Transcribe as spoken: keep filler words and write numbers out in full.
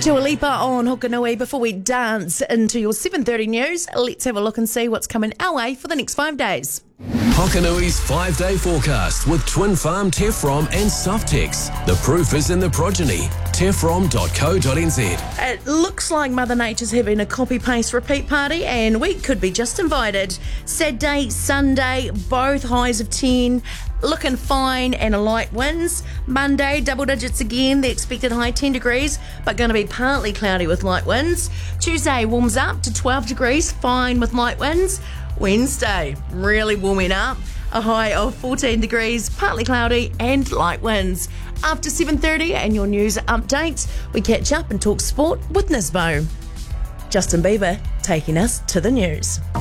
Dua Lipa on Hokanui. Before we dance into your seven thirty news, let's have a look and see what's coming our way for the next five days. Hokanui's five-day forecast with Twin Farm, Tefrom and Softex. The proof is in the progeny. tefrom dot co dot n z. It looks like Mother Nature's having a copy-paste repeat party and we could be just invited. Saturday, Sunday, both highs of ten, looking fine and a light winds. Monday, double digits again, the expected high ten degrees, but going to be partly cloudy with light winds. Tuesday warms up to twelve degrees, fine with light winds. Wednesday, really warming up, a high of fourteen degrees, partly cloudy and light winds. After seven thirty and your news updates, we catch up and talk sport with Nisbo. Justin Bieber taking us to the news.